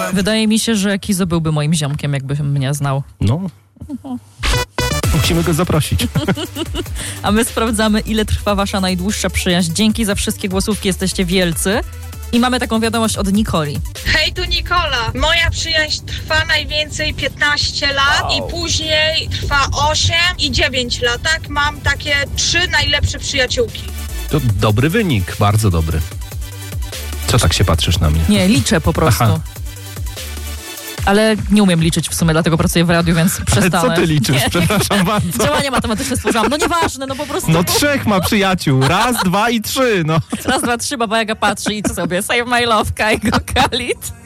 Wydaje mi się, że Kizo byłby moim ziomkiem, jakby mnie znał. No. Musimy go zaprosić. A my sprawdzamy, ile trwa wasza najdłuższa przyjaźń. Dzięki za wszystkie głosówki, jesteście wielcy. I mamy taką wiadomość od Nikoli. Hej, tu Nikola. Moja przyjaźń trwa najwięcej 15 lat i później trwa 8 i 9 lat. Tak, mam takie 3 najlepsze przyjaciółki. To dobry wynik, bardzo dobry. Co tak się patrzysz na mnie? Nie, liczę po prostu. Aha. Ale nie umiem liczyć w sumie, dlatego pracuję w radiu, więc przestanę. Ale co ty liczysz? Przepraszam bardzo. Działania matematyczne stworzyłam. No nieważne, no po prostu. No 3 ma przyjaciół. 1, 2 i 3, no. Raz, dwa, trzy, Baba Jaga patrzy i co sobie? Save my love, Kaigo Khalid.